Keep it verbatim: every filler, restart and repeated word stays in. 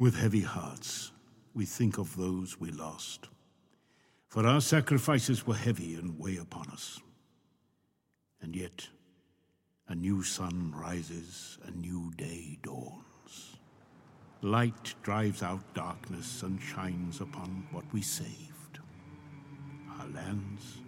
With heavy hearts, we think of those we lost, for our sacrifices were heavy and weigh upon us. And yet, a new sun rises, a new day dawns. Light drives out darkness and shines upon what we saved, our lands,